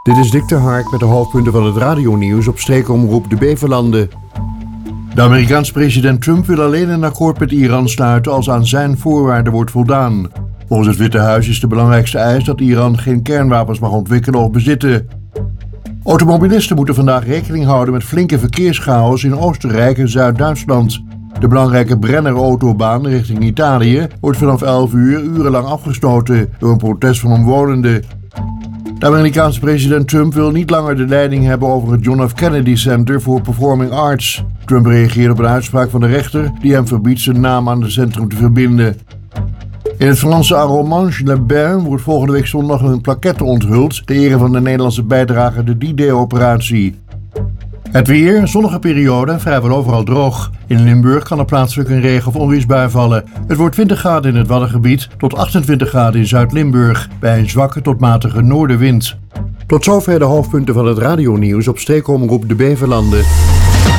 Dit is Dick de Hark met de hoofdpunten van het radionieuws op streekomroep De Beverlanden. De Amerikaanse president Trump wil alleen een akkoord met Iran sluiten als aan zijn voorwaarden wordt voldaan. Volgens het Witte Huis is de belangrijkste eis dat Iran geen kernwapens mag ontwikkelen of bezitten. Automobilisten moeten vandaag rekening houden met flinke verkeerschaos in Oostenrijk en Zuid-Duitsland. De belangrijke Brenner-autobaan richting Italië wordt vanaf 11 uur urenlang afgesloten door een protest van omwonenden. De Amerikaanse president Trump wil niet langer de leiding hebben over het John F. Kennedy Center for Performing Arts. Trump reageert op een uitspraak van de rechter die hem verbiedt zijn naam aan het centrum te verbinden. In het Franse Arromanches-les-Bains wordt volgende week zondag een plaquette onthuld ter ere van de Nederlandse bijdrage aan de D-Day-operatie. Het weer, zonnige periode en vrijwel overal droog. In Limburg kan er plaatselijk een regen- of onweersbui vallen. Het wordt 20 graden in het Waddengebied tot 28 graden in Zuid-Limburg, bij een zwakke tot matige noordenwind. Tot zover de hoofdpunten van het radionieuws op streekomroep De Beverlanden.